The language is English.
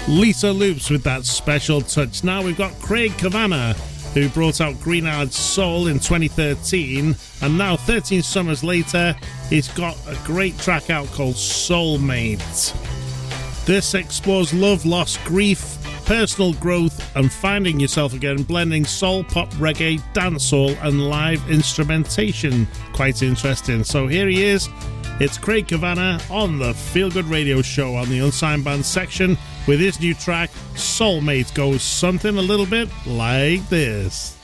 Lisa Loops with that special touch. Now we've got Craig Kavanagh, who brought out Greenard Soul in 2013, and now 13 summers later, he's got a great track out called Soulmate. This explores love, loss, grief, personal growth, and finding yourself again, blending soul, pop, reggae, dancehall, and live instrumentation. Quite interesting. So here he is. It's Craig Kavanagh on the Feel Good Radio Show on the Unsigned Band section with his new track, Soulmate. Goes something a little bit like this.